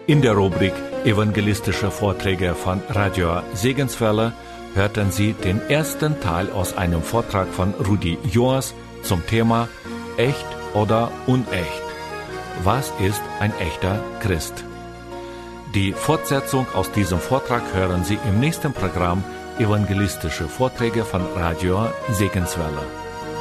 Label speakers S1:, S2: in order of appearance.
S1: In der Rubrik Evangelistische Vorträge von Radio Segenswelle hörten Sie den ersten Teil aus einem Vortrag von Rudi Joas zum Thema Echt oder Unecht? Was ist ein echter Christ? Die Fortsetzung aus diesem Vortrag hören Sie im nächsten Programm Evangelistische Vorträge von Radio Segenswelle.